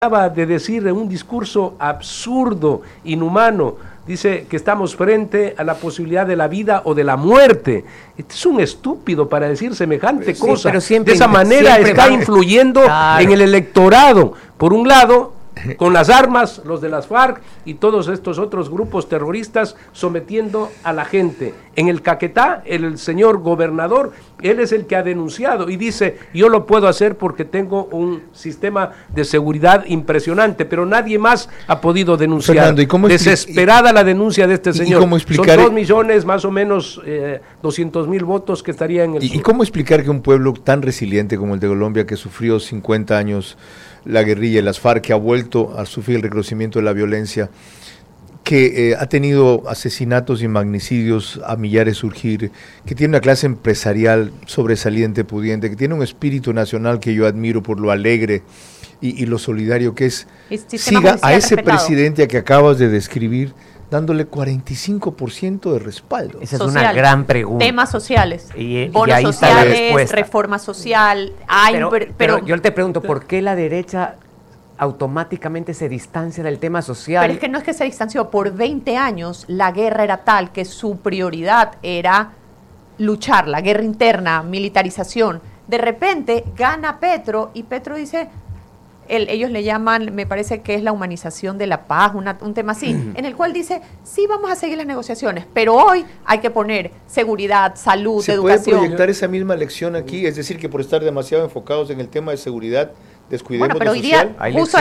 acaba de decir en un discurso absurdo, inhumano, dice que estamos frente a la posibilidad de la vida o de la muerte. Este es un estúpido para decir semejante cosa. Pero siempre, de esa manera está influyendo en el electorado. Por un lado, con las armas, los de las FARC y todos estos otros grupos terroristas sometiendo a la gente. En el Caquetá, el señor gobernador, él es el que ha denunciado y dice, yo lo puedo hacer porque tengo un sistema de seguridad impresionante, pero nadie más ha podido denunciar. Fernando, ¿y cómo desesperada la denuncia de este señor? ¿Cómo explicar? Son 2 millones, más o menos 200,000 votos que estarían en el sur. ¿Y cómo explicar que un pueblo tan resiliente como el de Colombia, que sufrió 50 años la guerrilla y las FARC, que ha vuelto a sufrir el reconocimiento de la violencia, que ha tenido asesinatos y magnicidios a millares surgir, que tiene una clase empresarial sobresaliente, pudiente, que tiene un espíritu nacional que yo admiro por lo alegre y lo solidario que es, siga a ese presidente que acabas de describir, dándole 45% de respaldo? Esa es una gran pregunta. Temas sociales, bonos ahí sociales, reforma social. Pero yo te pregunto, ¿por qué la derecha automáticamente se distancia del tema social? Pero es que no es que se distanció. Por 20 años la guerra era tal que su prioridad era luchar, la guerra interna, militarización. De repente gana Petro y Petro dice... ellos le llaman, me parece que es la humanización de la paz, un tema así, en el cual dice, sí, vamos a seguir las negociaciones, pero hoy hay que poner seguridad, salud, educación. ¿Se puede proyectar esa misma lección aquí? Es decir, que por estar demasiado enfocados en el tema de seguridad, descuidemos pero hoy día, justo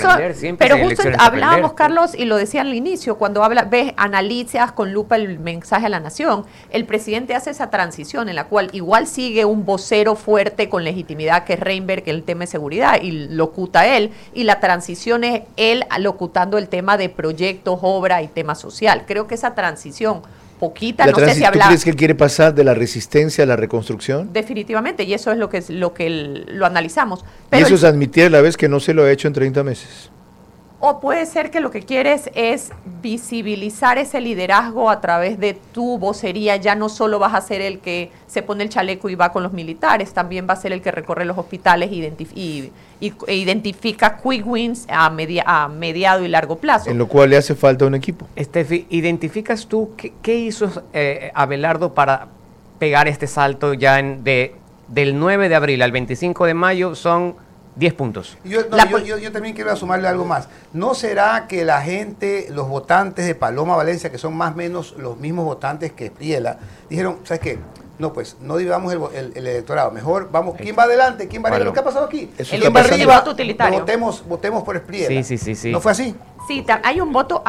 hablábamos, Carlos, y lo decía al inicio, cuando ves, analizas con lupa el mensaje a la nación, el presidente hace esa transición en la cual igual sigue un vocero fuerte con legitimidad que es Reinberg, que es el tema de seguridad, y locuta él, y la transición es él locutando el tema de proyectos, obra y tema social. Creo que esa transición poquita, no sé si habla. ¿Tú crees que él quiere pasar de la resistencia a la reconstrucción? Definitivamente, y eso es lo que lo analizamos. Pero y eso es admitir a la vez que no se lo ha hecho en 30 meses. O puede ser que lo que quieres es visibilizar ese liderazgo a través de tu vocería. Ya no solo vas a ser el que se pone el chaleco y va con los militares, también va a ser el que recorre los hospitales e identifica quick wins a mediado y largo plazo. En lo cual le hace falta un equipo. Estefi, ¿identificas tú qué hizo Abelardo para pegar este salto ya del 9 de abril al 25 de mayo? Son 10 puntos. Yo también quiero sumarle algo más. ¿No será que la gente, los votantes de Paloma Valencia, que son más o menos los mismos votantes que Espriella, dijeron, ¿sabes qué? No, pues, no dividamos el electorado. Mejor vamos, ¿quién va adelante? ¿Quién va arriba? ¿Qué ha pasado aquí? ¿Quién va arriba? Voto utilitario. Votemos por Espriella. Sí. ¿No fue así? Sí, hay un voto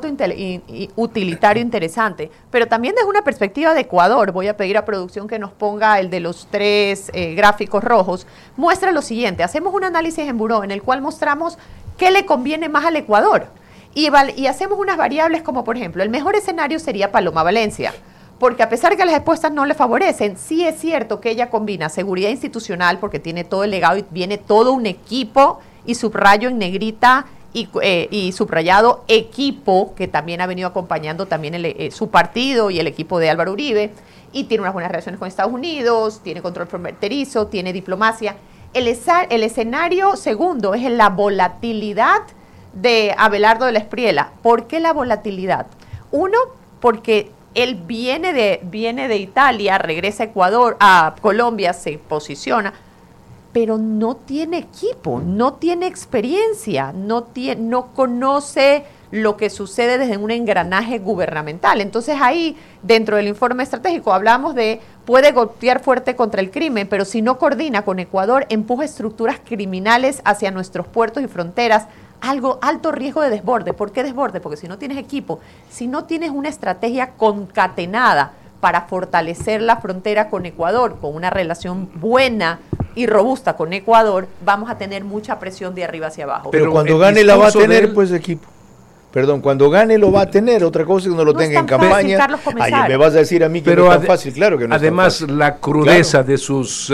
utilitario interesante, pero también desde una perspectiva de Ecuador, voy a pedir a producción que nos ponga el de los 3 gráficos rojos, muestra lo siguiente, hacemos un análisis en Buró en el cual mostramos qué le conviene más al Ecuador y hacemos unas variables como por ejemplo, el mejor escenario sería Paloma Valencia, porque a pesar que las expuestas no le favorecen, sí es cierto que ella combina seguridad institucional porque tiene todo el legado y viene todo un equipo y subrayo en negrita y subrayado equipo que también ha venido acompañando también su partido y el equipo de Álvaro Uribe y tiene unas buenas relaciones con Estados Unidos, tiene control fronterizo, tiene diplomacia. El escenario segundo es la volatilidad de Abelardo de la Espriella. ¿Por qué la volatilidad? Uno, porque él viene de Italia, regresa a Ecuador, a Colombia, se posiciona, pero no tiene equipo, no tiene experiencia, no conoce lo que sucede desde un engranaje gubernamental. Entonces ahí, dentro del informe estratégico, hablamos de puede golpear fuerte contra el crimen, pero si no coordina con Ecuador, empuja estructuras criminales hacia nuestros puertos y fronteras, alto riesgo de desborde. ¿Por qué desborde? Porque si no tienes equipo, si no tienes una estrategia concatenada para fortalecer la frontera con Ecuador, con una relación buena y robusta con Ecuador, vamos a tener mucha presión de arriba hacia abajo. Pero cuando gane la va a tener, pues, equipo. Perdón, cuando gane lo va a tener, otra cosa es que no lo tenga en campaña. Ay, me vas a decir a mí que no es tan fácil, claro que no es tan fácil. Además, la crudeza de sus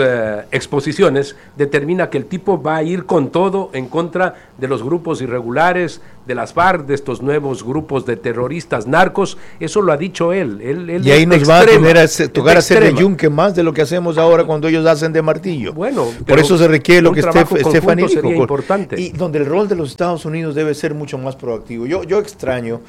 exposiciones determina que el tipo va a ir con todo en contra de los grupos irregulares, de las FARC, de estos nuevos grupos de terroristas narcos, eso lo ha dicho él. Y ahí nos va a tener tocar hacer de yunque más de lo que hacemos ahora cuando ellos hacen de martillo. Bueno, por eso se requiere lo que Stephanie dijo. Sería importante. Y donde el rol de los Estados Unidos debe ser mucho más proactivo. Yo extraño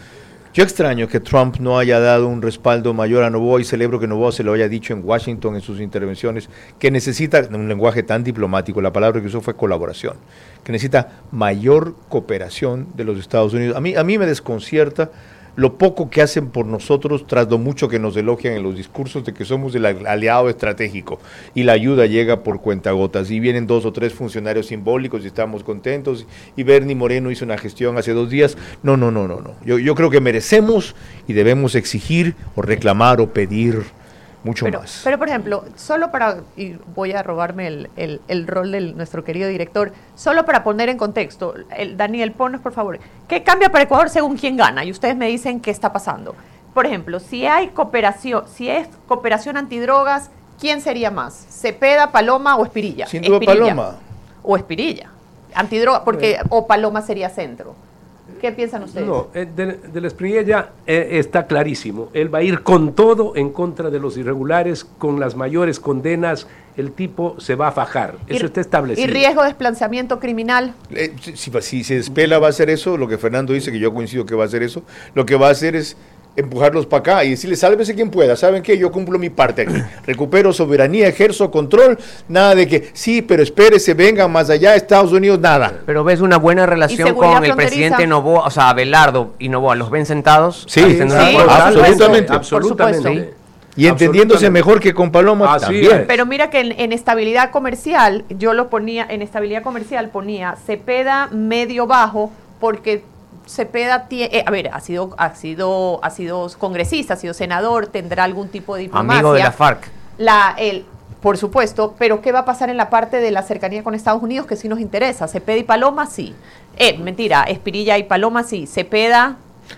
que Trump no haya dado un respaldo mayor a Noboa, y celebro que Noboa se lo haya dicho en Washington en sus intervenciones, que necesita un lenguaje tan diplomático, la palabra que usó fue colaboración, que necesita mayor cooperación de los Estados Unidos. A mí me desconcierta lo poco que hacen por nosotros, tras lo mucho que nos elogian en los discursos de que somos el aliado estratégico, y la ayuda llega por cuentagotas, y vienen 2 o 3 funcionarios simbólicos y estamos contentos, y Bernie Moreno hizo una gestión hace 2 días. No. Yo creo que merecemos y debemos exigir o reclamar o pedir mucho más. Pero, por ejemplo, solo para, y voy a robarme el rol de nuestro querido director, solo para poner en contexto, Daniel, ponos por favor, ¿qué cambia para Ecuador según quién gana? Y ustedes me dicen qué está pasando. Por ejemplo, si hay cooperación, si es cooperación antidrogas, ¿quién sería más? ¿Cepeda, Paloma o Espirilla? Sin duda Paloma. O Espirilla. Antidroga, porque o Paloma sería centro. ¿Qué piensan ustedes? No, de la Espriella está clarísimo. Él va a ir con todo en contra de los irregulares, con las mayores condenas. El tipo se va a fajar. Eso está establecido. ¿Y riesgo de desplazamiento criminal? Si se despela va a hacer eso, lo que Fernando dice, que yo coincido que va a hacer eso. Lo que va a hacer es empujarlos para acá y decirles, sálvese quien pueda. ¿Saben qué? Yo cumplo mi parte aquí. Recupero soberanía, ejerzo control. Nada de que, sí, pero espérese, vengan más allá, Estados Unidos, nada. Pero ves una buena relación con el presidente Noboa, o sea, Abelardo y Noboa, ¿los ven sentados? Sí, absolutamente. Absolutamente. Y entendiéndose mejor que con Paloma también. Pero mira que en estabilidad comercial, yo lo ponía, en estabilidad comercial ponía Cepeda medio bajo, porque Cepeda ha sido congresista, ha sido senador, tendrá algún tipo de diplomacia. Amigo de la FARC. Por supuesto, pero ¿qué va a pasar en la parte de la cercanía con Estados Unidos, que sí nos interesa? Cepeda y Paloma, sí. Mentira, Espirilla y Paloma, sí. Cepeda...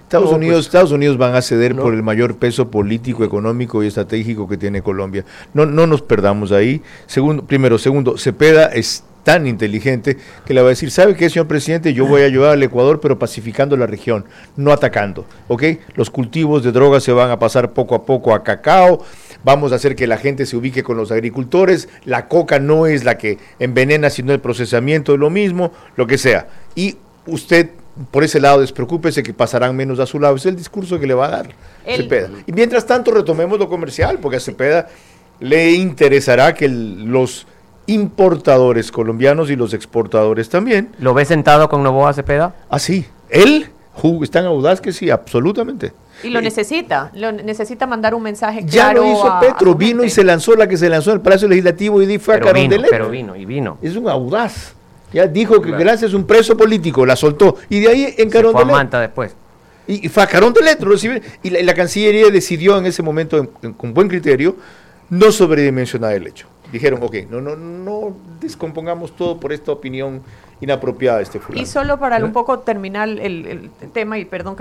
Estados Unidos van a ceder por el mayor peso político, económico y estratégico que tiene Colombia. No nos perdamos ahí. Segundo, Cepeda es tan inteligente que le va a decir, ¿sabe qué, señor presidente? Yo voy a ayudar al Ecuador, pero pacificando la región, no atacando, ¿ok? Los cultivos de drogas se van a pasar poco a poco a cacao, vamos a hacer que la gente se ubique con los agricultores, la coca no es la que envenena, sino el procesamiento es lo mismo, lo que sea. Y usted, por ese lado, despreocúpese que pasarán menos a su lado. Es el discurso que le va a dar Cepeda. Y mientras tanto retomemos lo comercial, porque a Cepeda le interesará que los importadores colombianos y los exportadores también. ¿Lo ves sentado con Noboa Cepeda? Ah, sí. Él es tan audaz que sí, absolutamente. Y lo necesita mandar un mensaje claro. Ya lo hizo Petro, vino y se lanzó la que se lanzó en el Palacio Legislativo y fue a Carondelet. Pero vino. Es un audaz. Ya dijo que gracias a un preso político la soltó. Y de ahí en Carondelet. Se fue a Manta después. Y fue a Carondelet, lo recibe. Y la Cancillería decidió en ese momento, con buen criterio, no sobredimensionar el hecho. Dijeron, ok, no descompongamos todo por esta opinión inapropiada de este fulano. Y solo para un poco terminar el tema, y perdón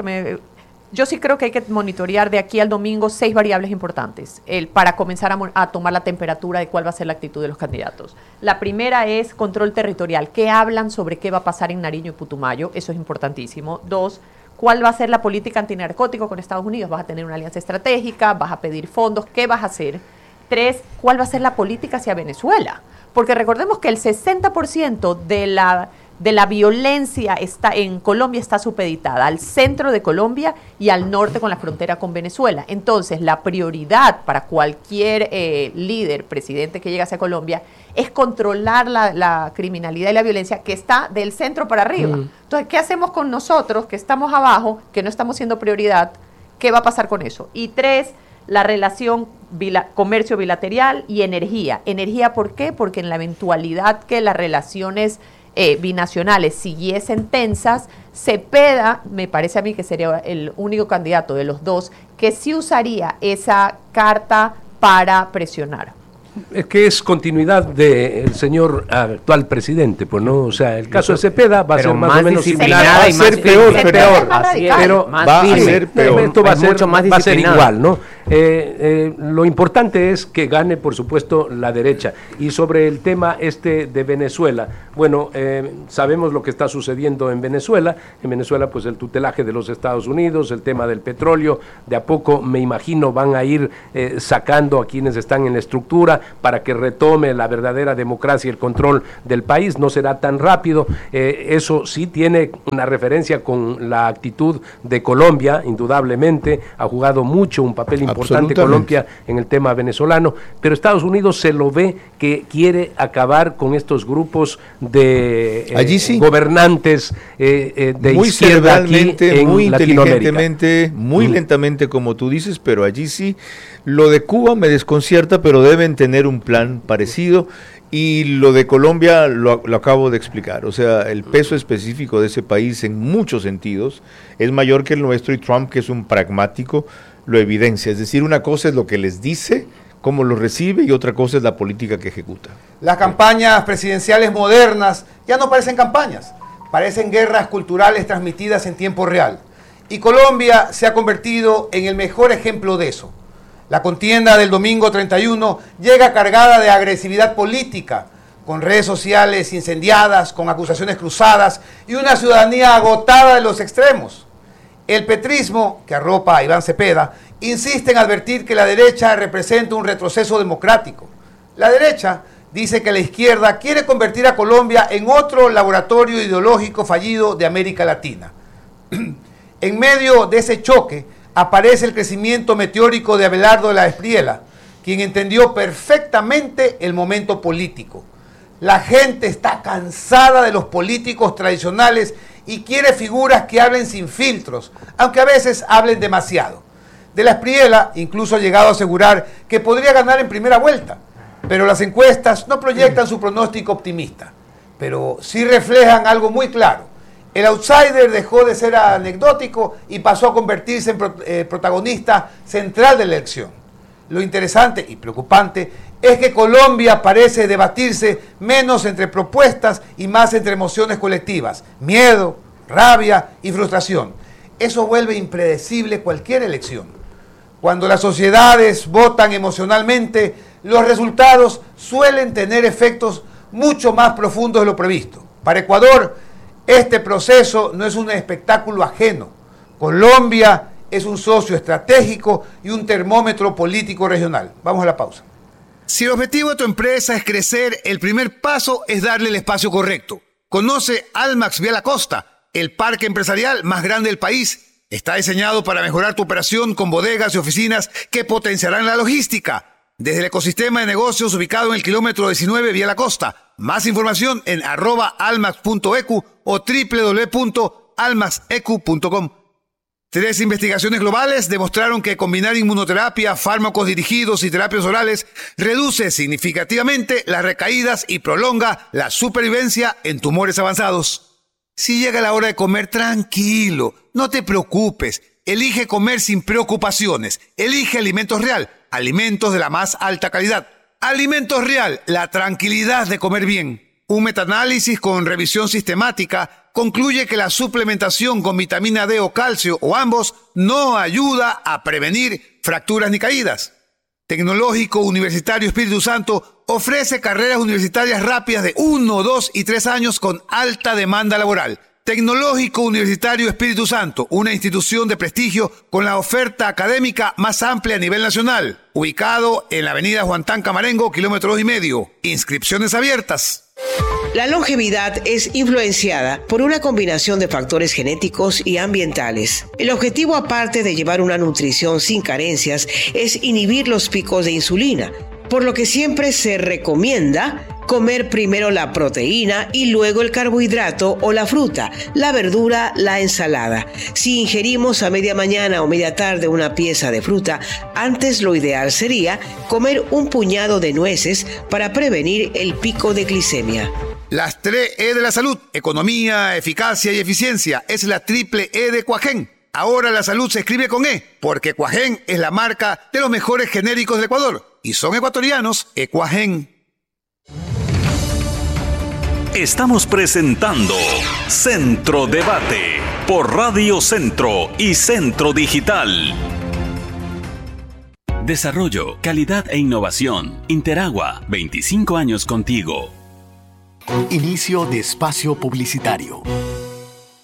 yo sí creo que hay que monitorear de aquí al domingo 6 variables importantes para comenzar a tomar la temperatura de cuál va a ser la actitud de los candidatos. La primera es control territorial. ¿Qué hablan sobre qué va a pasar en Nariño y Putumayo? Eso es importantísimo. 2, ¿cuál va a ser la política antinarcótico con Estados Unidos? ¿Vas a tener una alianza estratégica? ¿Vas a pedir fondos? ¿Qué vas a hacer? 3, ¿cuál va a ser la política hacia Venezuela? Porque recordemos que el 60% de la violencia en Colombia está supeditada al centro de Colombia y al norte con la frontera con Venezuela. Entonces, la prioridad para cualquier líder, presidente que llegue hacia Colombia, es controlar la criminalidad y la violencia que está del centro para arriba. Entonces, ¿qué hacemos con nosotros que estamos abajo, que no estamos siendo prioridad? ¿Qué va a pasar con eso? Y 3, la relación comercio bilateral y energía. ¿Energía por qué? Porque en la eventualidad que las relaciones binacionales siguiesen tensas, Cepeda, me parece a mí que sería el único candidato de los dos que sí usaría esa carta para presionar. Es que es continuidad del señor actual presidente, pues no, o sea, el caso de Cepeda va a ser más o menos similar, va a ser peor, pero va a ser peor. Esto va a ser igual, ¿no? lo importante es que gane, por supuesto, la derecha. Y sobre el tema de Venezuela, bueno, sabemos lo que está sucediendo en Venezuela. En Venezuela, pues el tutelaje de los Estados Unidos, el tema del petróleo, de a poco, me imagino, van a ir sacando a quienes están en la estructura para que retome la verdadera democracia y el control del país. No será tan rápido. Eso sí tiene una referencia con la actitud de Colombia, indudablemente. Ha jugado mucho un papel importante Colombia en el tema venezolano, pero Estados Unidos se lo ve que quiere acabar con estos grupos de gobernantes de muy izquierda aquí en muy Latinoamérica. Inteligentemente, muy lentamente, como tú dices, pero allí sí. Lo de Cuba me desconcierta, pero deben tener un plan parecido. Y lo de Colombia lo acabo de explicar, o sea, el peso específico de ese país en muchos sentidos es mayor que el nuestro, y Trump, que es un pragmático, lo evidencia. Es decir, una cosa es lo que les dice, cómo lo recibe, y otra cosa es la política que ejecuta. Las campañas presidenciales modernas ya no parecen campañas, parecen guerras culturales transmitidas en tiempo real. Y Colombia se ha convertido en el mejor ejemplo de eso. La contienda del domingo 31 llega cargada de agresividad política, con redes sociales incendiadas, con acusaciones cruzadas y una ciudadanía agotada de los extremos. El petrismo, que arropa a Iván Cepeda, insiste en advertir que la derecha representa un retroceso democrático. La derecha dice que la izquierda quiere convertir a Colombia en otro laboratorio ideológico fallido de América Latina. En medio de ese choque aparece el crecimiento meteórico de Abelardo de la Espriella, quien entendió perfectamente el momento político. La gente está cansada de los políticos tradicionales y quiere figuras que hablen sin filtros, aunque a veces hablen demasiado. De la Espriella incluso ha llegado a asegurar que podría ganar en primera vuelta, pero las encuestas no proyectan su pronóstico optimista, pero sí reflejan algo muy claro. El outsider dejó de ser anecdótico y pasó a convertirse en protagonista central de la elección. Lo interesante y preocupante es que Colombia parece debatirse menos entre propuestas y más entre emociones colectivas, miedo, rabia y frustración. Eso vuelve impredecible cualquier elección. Cuando las sociedades votan emocionalmente, los resultados suelen tener efectos mucho más profundos de lo previsto. Para Ecuador, este proceso no es un espectáculo ajeno. Colombia es un socio estratégico y un termómetro político regional. Vamos a la pausa. Si el objetivo de tu empresa es crecer, el primer paso es darle el espacio correcto. Conoce Almax Vía La Costa, el parque empresarial más grande del país. Está diseñado para mejorar tu operación con bodegas y oficinas que potenciarán la logística. Desde el ecosistema de negocios ubicado en el kilómetro 19 Vía La Costa. Más información en @almax.ecu o www.almaxecu.com. 3 investigaciones globales demostraron que combinar inmunoterapia, fármacos dirigidos y terapias orales reduce significativamente las recaídas y prolonga la supervivencia en tumores avanzados. Si llega la hora de comer, tranquilo, no te preocupes. Elige comer sin preocupaciones. Elige Alimentos Real, alimentos de la más alta calidad. Alimentos Real, la tranquilidad de comer bien. Un metaanálisis con revisión sistemática concluye que la suplementación con vitamina D o calcio o ambos no ayuda a prevenir fracturas ni caídas. Tecnológico Universitario Espíritu Santo ofrece carreras universitarias rápidas de 1, 2 y 3 años con alta demanda laboral. Tecnológico Universitario Espíritu Santo, una institución de prestigio con la oferta académica más amplia a nivel nacional, ubicado en la avenida Juan Tan Camarengo, kilómetro 2,5. Inscripciones abiertas. La longevidad es influenciada por una combinación de factores genéticos y ambientales. El objetivo, aparte de llevar una nutrición sin carencias, es inhibir los picos de insulina, por lo que siempre se recomienda comer primero la proteína y luego el carbohidrato o la fruta, la verdura, la ensalada. Si ingerimos a media mañana o media tarde una pieza de fruta, antes lo ideal sería comer un puñado de nueces para prevenir el pico de glicemia. Las 3 E de la salud, economía, eficacia y eficiencia, es la triple E de Cuajén. Ahora la salud se escribe con E, porque Cuajén es la marca de los mejores genéricos del Ecuador. Y son ecuatorianos, Ecuajén. Estamos presentando Centro Debate por Radio Centro y Centro Digital. Desarrollo, calidad e innovación. Interagua, 25 años contigo. Inicio de espacio publicitario.